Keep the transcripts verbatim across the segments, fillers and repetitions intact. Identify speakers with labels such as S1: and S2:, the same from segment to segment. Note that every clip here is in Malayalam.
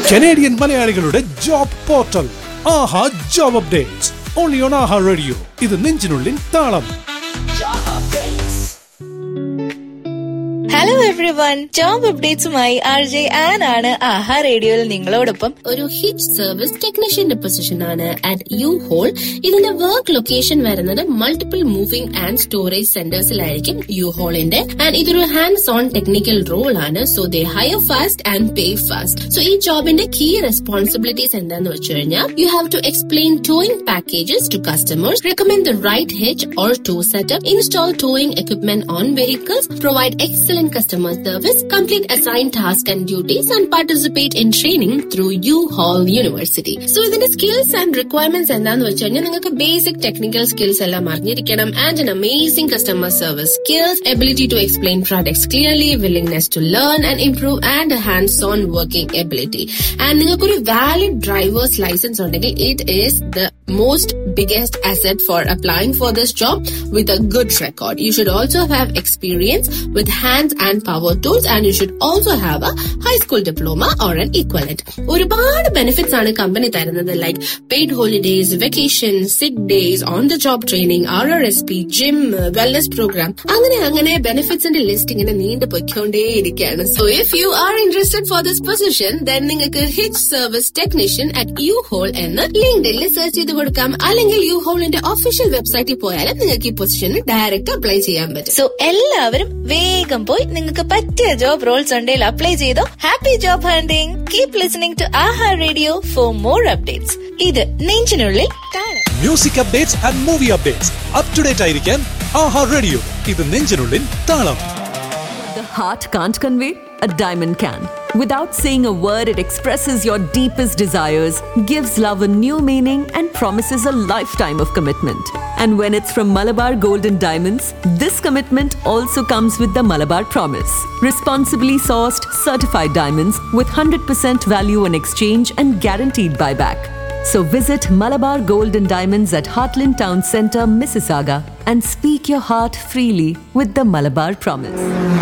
S1: കനേഡിയൻ മലയാളികളുടെ job portal Aaha job updates only on Aaha radio. ഇത് നെഞ്ചിനുള്ളിൽ താളം.
S2: Hello every one, job അപ്ഡേറ്റ്സുമായി R J an ആണ് ആഹാ റേഡിയോയിൽ നിങ്ങളോടൊപ്പം.
S3: ഒരു ഹിറ്റ് സർവീസ് ടെക്നീഷ്യന്റെ പൊസിഷൻ ആണ് അറ്റ് യു ഹോൾ. ഇതിന്റെ വർക്ക് ലൊക്കേഷൻ വരുന്നത് multiple moving and storage സെന്റേഴ്സിലായിരിക്കും U ഹോളിന്റെ. And ഇതൊരു ഹാൻഡ്സ് ഓൺ ടെക്നിക്കൽ റോൾ ആണ്. So they higher fast and pay fast. So ഈ ജോബിന്റെ കീ റെസ്പോൺസിബിലിറ്റീസ് എന്താന്ന് വെച്ച് കഴിഞ്ഞാൽ you have to explain towing packages to customers, recommend the right hitch or tow setup, install towing equipment on vehicles, provide excellent customer service, complete assigned tasks and duties, and participate in training through U-Haul University. So ഇതിന്റെ skills and requirements എന്താന്ന് വെച്ച് കഴിഞ്ഞാൽ നിങ്ങൾക്ക് basic technical skills എല്ലാം അറിഞ്ഞിരിക്കണം, and an amazing customer service skills, ability to explain products clearly, willingness to learn and improve, and a hands-on working ability. And നിങ്ങൾക്കൊരു valid driver's license ഉണ്ടെങ്കിൽ it is the most biggest asset for applying for this job with a good record. You should also have experience with hands and power tools, and you should also have a high school diploma or an equivalent. ഒരുപാട് ബെനിഫിറ്റ്സ് ആണ് കമ്പനി തരുന്നത്, ലൈക്ക് പെയ്ഡ് ഹോളിഡേസ്, വെക്കേഷൻ, സിക്ക് days, on the job training, R R S P, gym, wellness programme, അങ്ങനെ അങ്ങനെ ബെനിഫിറ്റ്സിന്റെ ലിസ്റ്റ് ഇങ്ങനെ നീണ്ടു പൊയ്ക്കൊണ്ടേയിരിക്കുകയാണ്. So if you are interested for this position, then നിങ്ങൾക്ക് hit service technician at U whole എന്ന് ലിങ്ക്ഡിനിൽ സെർച്ച് ചെയ്ത് കൊടുക്കാം, അല്ലെങ്കിൽ യു ഹോളിന്റെ ഒഫീഷ്യൽ വെബ്സൈറ്റിൽ പോയാലും നിങ്ങൾക്ക് ഈ പൊസിഷന് ഡയറക്റ്റ് അപ്ലൈ ചെയ്യാൻ പറ്റും.
S2: സോ എല്ലാവരും വേഗം പോയി നിങ്ങൾക്ക് പറ്റിയ ജോബ് റോൾസ് ഉണ്ടെങ്കിൽ അപ്ലൈ ചെയ്തോ. Happy job hunting. Keep listening to Aaha radio for more updates. ഇത് നെഞ്ചിനുള്ളിൽ താളം.
S1: Music updates and movie updates up to date ആയിരിക്കാൻ ആഹാ റേഡിയോ. ഇത് നെഞ്ചിനുള്ളിൽ താളം.
S4: The heart can't convey, a diamond can. Without saying a word, it expresses your deepest desires, gives love a new meaning, and promises a lifetime of commitment. And when it's from Malabar Gold and Diamonds, this commitment also comes with the Malabar Promise. Responsibly sourced, certified diamonds with one hundred percent value on exchange and guaranteed buyback. So visit Malabar Gold and Diamonds at Heartland Town Centre, Mississauga, and speak your heart freely with the Malabar Promise.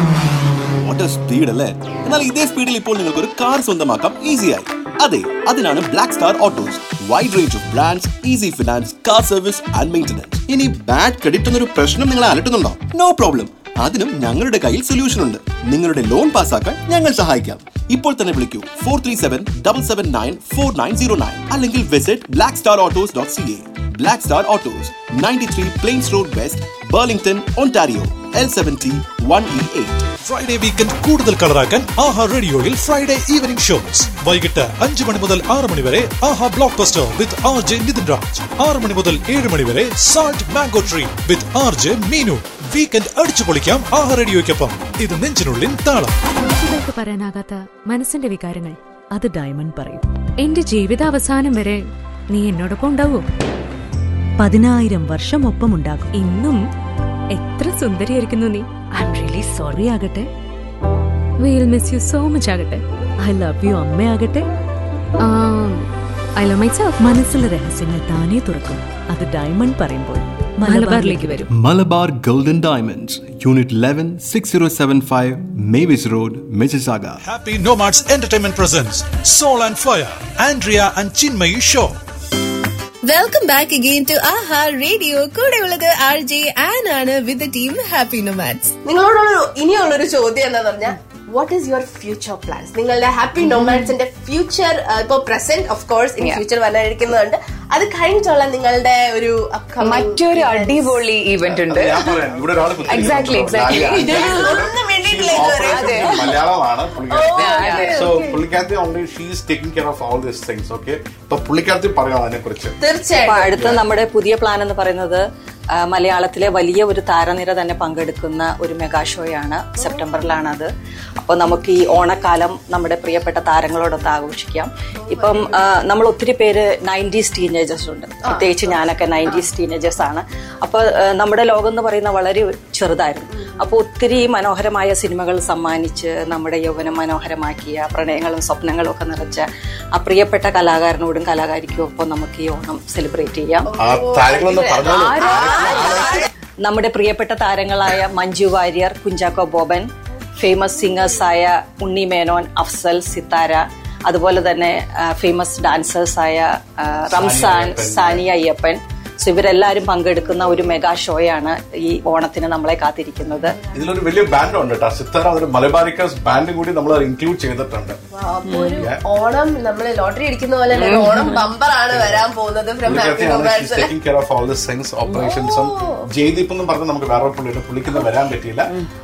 S5: What speed അല്ലേ? എന്നാൽ ഇതേ സ്പീഡിൽ ഇപ്പോൾ നിങ്ങൾക്ക് ഒരു കാർ സ്വന്തമാക്കാം ഈസിയായി. അതെ, അതിനാണ് black star autos. Wide range of brands, easy finance, car service and maintenance. ഇനി ബാഡ് ക്രെഡിറ്റ് എന്നൊരു പ്രശ്നം നിങ്ങളെ അലട്ടുന്നുണ്ടോ? നോ പ്രോബ്ലം, അതിനും ഞങ്ങളുടെ കയ്യിൽ സൊല്യൂഷൻ ഉണ്ട്. നിങ്ങളുടെ ലോൺ പാസ്സാക്കാൻ ഞങ്ങൾ സഹായിക്കാം. ഇപ്പോൾ തന്നെ വിളിക്കൂ four three seven double seven nine four nine zero nine അല്ലെങ്കിൽ visit black star autos dot C A. Black Star Autos, ninety-three Plains Road West, Burlington, Ontario, L seven T one E eight.
S1: Friday weekend കൂടുതൽ കളറാക്കാൻ ആഹാ റേഡിയോയിൽ ഫ്രൈഡേ ഈവനിംഗ് ഷോസ് വൈകിട്ട് അഞ്ചു മണി മുതൽ ആറ് മണി വരെ ആഹാ block buster with R J Nitin Raj. ആറ് മണി മുതൽ ഏഴ് മണി വരെ salt mango tree with R J Meenu. Weekend അടിച്ചു പൊളിക്കാം ആഹാ റേഡിയോയ്ക്കൊപ്പം. ഇത് നെഞ്ചിനുള്ളിൽ താളം.
S6: വാക്കുകൾക്ക് പറയാനാകാത്ത മനസ്സിന്റെ വികാരങ്ങൾ അത് ഡയമണ്ട് പറയും. എന്റെ ജീവിതാവസാനം വരെ നീ എന്നോടൊപ്പം ഉണ്ടാവോ? പതിനായിരം വർഷം ഒപ്പമുണ്ടാകും. ഇന്നും എത്ര സുന്ദരിയായിരിക്കുന്നു നീ. ഐ ആം റിയലി സോറി ആകട്ടെ, will miss you so much ആകട്ടെ, I love you അമ്മയാകട്ടെ, I love myself. മനസ്സിലെ രഹസ്യങ്ങൾ താനേ തുറക്കും. അത് ഡയമണ്ട് പറയുമ്പോൾ മലബാറിലേക്ക് വരും.
S7: Malabar Golden Diamonds, Unit eleven, six oh seven five, Mavis Road, Mississauga.
S1: Happy Nomads Entertainment presents Soul and Fire, Andrea and Chinmayi Show.
S3: Welcome back again to Aaha radio. കൂടെ ഉള്ളത് ആർ ജെ ആൻ ആണ് with the team happy nomads. നിങ്ങളോടുള്ള ഇനിയുള്ളൊരു ചോദ്യം എന്താന്ന് പറഞ്ഞാൽ, what is your future plans? നിങ്ങളുടെ ഹാപ്പി നൊമാഡ്സിന്റെ ഫ്യൂച്ചർ, ഇപ്പൊ പ്രസന്റ് ഓഫ് കോഴ്സ്, ഇനി ഫ്യൂച്ചർ വരാനിരിക്കുന്നുണ്ട്. അത് കഴിഞ്ഞിട്ടുള്ള നിങ്ങളുടെ ഒരു
S8: മറ്റൊരു അടിപൊളി ഈവന്റ് ഉണ്ട്. എക്സാക്ട്ലി എക്സാക്ട്ലി
S9: മലയാളമാണ് പുള്ളിക്കാരത്തി. സോ പുള്ളിക്കാരത്തി only she is taking care of all these things. Okay, അപ്പൊ പുള്ളിക്കാരത്തി പറയാം അതിനെ കുറിച്ച്.
S8: തീർച്ചയായും. അടുത്ത നമ്മുടെ പുതിയ പ്ലാൻ എന്ന് പറയുന്നത് മലയാളത്തിലെ വലിയ ഒരു താരനിര തന്നെ പങ്കെടുക്കുന്ന ഒരു മെഗാ ഷോയാണ്. സെപ്റ്റംബറിലാണ് അത്. അപ്പോൾ നമുക്ക് ഈ ഓണക്കാലം നമ്മുടെ പ്രിയപ്പെട്ട താരങ്ങളോടൊത്ത് ആഘോഷിക്കാം. ഇപ്പം നമ്മൾ ഒത്തിരി പേര് നയൻറ്റീസ് ടീനേജേഴ്സ് ഉണ്ട്, പ്രത്യേകിച്ച് ഞാനൊക്കെ നയൻറ്റീസ് ടീനേജേഴ്സ് ആണ്. അപ്പോൾ നമ്മുടെ ലോകം എന്ന് പറയുന്ന വളരെ ചെറുതായിരുന്നു. അപ്പോൾ ഒത്തിരി മനോഹരമായ സിനിമകൾ സമ്മാനിച്ച് നമ്മുടെ യൗവനം മനോഹരമാക്കിയ, പ്രണയങ്ങളും സ്വപ്നങ്ങളും ഒക്കെ നിറച്ച ആ പ്രിയപ്പെട്ട കലാകാരനോടും കലാകാരിക്കും ഒപ്പം നമുക്ക് ഈ ഓണം സെലിബ്രേറ്റ് ചെയ്യാം. നമ്മുടെ പ്രിയപ്പെട്ട താരങ്ങളായ മഞ്ജു വാര്യർ, കുഞ്ചാക്കോ ബോബൻ, ഫേമസ് സിംഗേഴ്സായ ഉണ്ണി മേനോൻ, അഫ്സൽ, സിത്താര, അതുപോലെ തന്നെ ഫേമസ് ഡാൻസേഴ്സായ റംസാൻ, സാനിയ അയ്യപ്പൻ, സോ ഇവരെല്ലാരും പങ്കെടുക്കുന്ന ഒരു മെഗാ ഷോയാണ് ഈ ഓണത്തിന് നമ്മളെ കാത്തിരിക്കുന്നത്.
S9: ഇതിലൊരു വലിയ ബാൻഡ് ഉണ്ട് കേട്ടോ, സിത്താര, ഒരു മലബാരിക്കാസ് ബാൻഡും കൂടി നമ്മൾ ഇൻക്ലൂഡ് ചെയ്തിട്ടുണ്ട്.
S3: ഓണം നമ്മൾ ലോട്ടറി അടിക്കുന്ന പോലെ ഓണം ബമ്പറാണ് വരാൻ പോകുന്നത്.
S9: Taking care of all this things, ഓപ്പറേഷൻസും. Jaideep എന്നും പറഞ്ഞ് നമുക്ക് വേറെ പുള്ളിയുടെ പുള്ളിക്കൊന്നും വരാൻ പറ്റിയില്ല.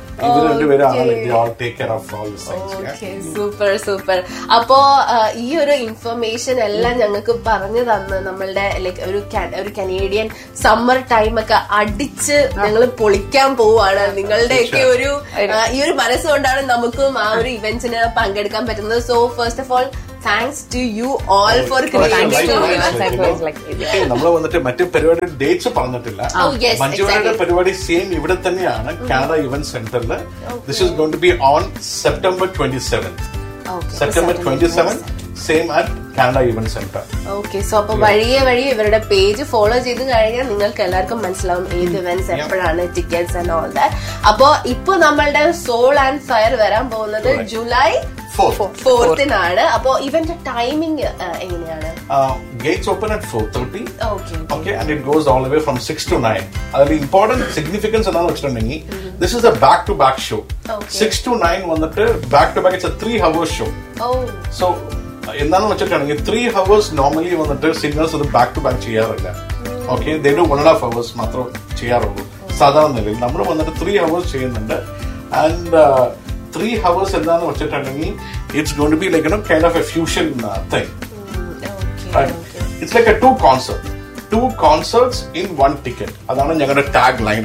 S3: Super super. അപ്പോ ഈ ഒരു ഇൻഫർമേഷൻ എല്ലാം ഞങ്ങൾക്ക് പറഞ്ഞു തന്ന് നമ്മളുടെ ലൈക്ക് ഒരു ഒരു കനേഡിയൻ സമ്മർ ടൈം ഒക്കെ അടിച്ച് ഞങ്ങൾ പൊളിക്കാൻ പോവാണ്. നിങ്ങളുടെയൊക്കെ ഒരു ഈ ഒരു മനസ്സുകൊണ്ടാണ് നമുക്കും ആ ഒരു ഇവന്റ്സിന് പങ്കെടുക്കാൻ പറ്റുന്നത്. So first of all thanks to you all for creating
S9: നമ്മൾ വന്നിട്ട് മറ്റു പരിപാടി ഡേറ്റ്സ് പറഞ്ഞിട്ടില്ല. മഞ്ജുവാരുടെ പരിപാടി സെയിം ഇവിടെ തന്നെയാണ്, കാനഡ ഇവന്റ് സെന്ററിൽ. This is going to B on September twenty seventh September twenty seventh same at Canada event centre.
S3: Okay, so അപ്പൊ വഴിയെ വഴി ഇവരുടെ പേജ് ഫോളോ ചെയ്ത് കഴിഞ്ഞാൽ നിങ്ങൾക്ക് എല്ലാവർക്കും മനസ്സിലാവും ഏത് ഇവന്റ്സ് എപ്പോഴാണ്, ടിക്കറ്റ്സ് ആൻഡ് ഓൾ ദാറ്റ്. അപ്പൊ ഇപ്പൊ നമ്മളുടെ സോൾ ആൻഡ് ഫയർ വരാൻ പോകുന്നത് ജൂലൈ ഫോർത്തിനാണ്. അപ്പൊ ഇവന്റെ ടൈമിംഗ് എങ്ങനെയാണ്?
S9: Gates open at four thirty okay and it goes all the way from six to nine. അതിൽ ഇമ്പോർട്ടന്റ് സിഗ്നിഫിക്കൻസ് എന്താണെന്ന് വെച്ചിട്ടുണ്ടെങ്കിൽ this is A back to back show. Six to nine വന്നിട്ട് back to back it's A three hours show. So എന്താണെന്ന് വെച്ചിട്ടുണ്ടെങ്കിൽ ത്രീ ഹവേഴ്സ് നോർമലി വന്നിട്ട് സിംഗേഴ്സ് അത് ബാക്ക് ടു ബാക്ക് ചെയ്യാറില്ല. Okay, they do one and half hours മാത്രം ചെയ്യാറുള്ളൂ സാധാരണ നിലയിൽ. നമ്മൾ വന്നിട്ട് ത്രീ ഹവേഴ്സ് ചെയ്യുന്നുണ്ട്. ആൻഡ് ത്രീ ഹവേഴ്സ് എന്താണെന്ന് വെച്ചിട്ടുണ്ടെങ്കിൽ it's going to be like you know kind of A fusion thing. It's like A to concert to concerts in one ticket. അതാണ് ഞങ്ങളുടെ ടാഗ് ലൈൻ.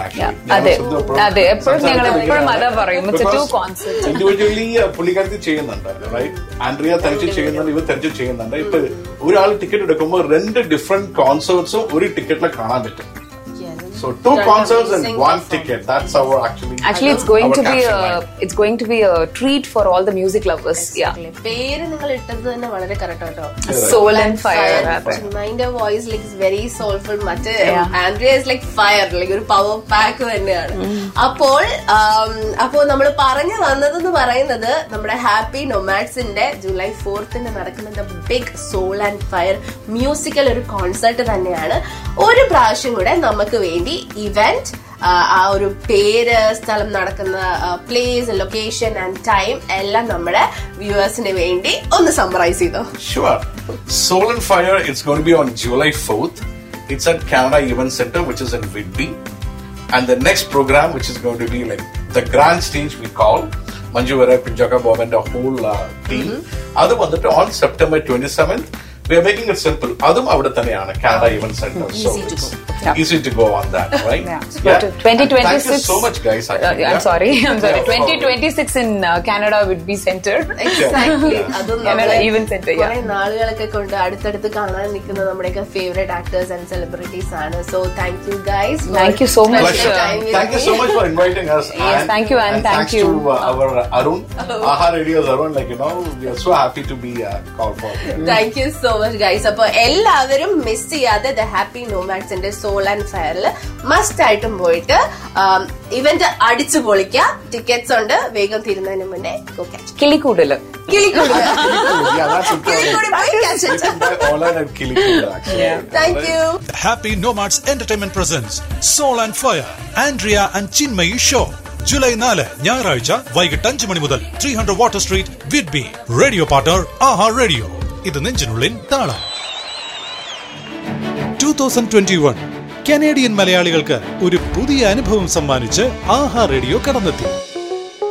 S9: ഇൻഡിവിജ്വലി പുള്ളിക്കാരത്തി ചെയ്യുന്നുണ്ട്, റൈറ്റ്? ആൻഡ്രിയ തനിച്ച് ചെയ്യുന്നുണ്ട്, ഇവർ തനിച്ച് ചെയ്യുന്നുണ്ട്. ഇപ്പൊ ഒരാൾ ടിക്കറ്റ് എടുക്കുമ്പോൾ രണ്ട് ഡിഫറെന്റ് കോൺസേർട്സും ഒരു ടിക്കറ്റിൽ കാണാൻ പറ്റും. So two concerts and one ticket. That's our actually.
S10: Actually, it's going to be a it's going to be a treat for all the music lovers. Yeah.
S3: പേര് നിങ്ങൾ ഇട്ടത് തന്നെ വളരെ കറക്റ്റ് ആട്ടോ.
S10: Soul and fire.
S3: Mine voice like is very soulful. മറ്റേ Andrea is like fire, like ഒരു പവർ പാക്ക് തന്നെയാണ്. അപ്പോൾ അപ്പോൾ നമ്മൾ പറഞ്ഞു വന്നതെന്ന് പറയുന്നത് നമ്മുടെ ഹാപ്പി നൊമാഡ്സിന്റെ ജൂലൈ ഫോർത്തിന് നടക്കുന്ന big soul and fire musical ഒരു കോൺസെർട്ട് തന്നെയാണ്. ഒരു പ്രാവശ്യം കൂടെ നമുക്ക് വേണ്ടി ഇവന്റ്, ആ ഒരു പേര്, സ്ഥലം നടക്കുന്ന പ്ലേസ്, ലൊക്കേഷൻ ആൻഡ് ടൈം എല്ലാം നമ്മുടെ വ്യൂവേഴ്സിന് വേണ്ടി ഒന്ന് സമ്മറൈസ് ചെയ്തോ.
S9: Sure. Soul and Fire, it's going to be on July fourth. It's at Canada Event Center, which is in Whitby. And the next program, which is going to be like the grand stage we call, Manju Varai, Pinjaka Bob and the whole uh, team. Adu vandu on September twenty-seventh. We are making it simple. Adum avada thaneyana Canada Event Center.
S10: Easy
S9: so
S10: to
S9: it's
S10: go. Yeah.
S9: easy to go on that, right?
S10: Yeah. yeah. twenty twenty-six.
S9: Thank you so much, guys. Actually,
S10: uh, I'm
S9: yeah.
S10: sorry. I'm sorry. twenty twenty-six in uh, Canada would be center.
S3: Exactly.
S10: Adum Canada Event Center. Yeah.
S3: കുറെ നാളുകളൊക്കെ കൊണ്ട് അടുത്തടുത്ത് കാണാൻ നിൽക്കുന്ന നമ്മുടെയൊക്കെ ഫേവറേറ്റ് ആക്ടേഴ്സ് ആൻഡ് സെലിബ്രിറ്റീസ് ആണ്. So thank you guys.
S10: Thank you so much.
S9: Thank you so much for inviting us.
S10: Yes,
S9: and,
S10: thank you and,
S9: and
S10: thank
S9: thanks
S10: you
S9: to uh, our uh, Arun, Aha Radio's Arun. Like you know, we are so happy to be uh, called for.
S3: Thank you so much, guys. അപ്പൊ എല്ലാവരും മിസ് ചെയ്യാതെ the happy നോമാഡ്സിന്റെ soul and ഫയറിൽ must ആയിട്ടും പോയിട്ട് ഇവന്റ് അടിച്ചു പൊളിക്കുക. ടിക്കറ്റ്സ് ഉണ്ട്, വേഗം തീരുന്നതിന് മുന്നേ
S10: കിളിക്കൂടല്
S3: കിളിക്കൂടല്
S1: Thank you. The Happy Nomads Entertainment presents Soul and Fire, Andrea and Chinmayi Show. July നാല് ഞായറാഴ്ച വൈകിട്ട് അഞ്ച് മണി മുതൽ three hundred water street, Whidbey. Radio partner ആഹാ റേഡിയോ. ഇത് നെഞ്ചിനുള്ളിൽ താളം. Two thousand twenty one Canadian മലയാളികൾക്ക് ഒരു പുതിയ അനുഭവം സമ്മാനിച്ച് ആഹാ റേഡിയോ കടന്നെത്തി.